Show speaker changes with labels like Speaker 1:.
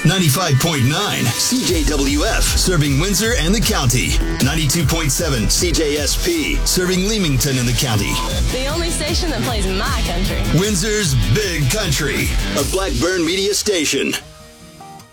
Speaker 1: 95.9 CJWF, serving Windsor and the county. 92.7 CJSP, serving Leamington and the county.
Speaker 2: The only station that plays my country.
Speaker 1: Windsor's Big Country, a Blackburn media station.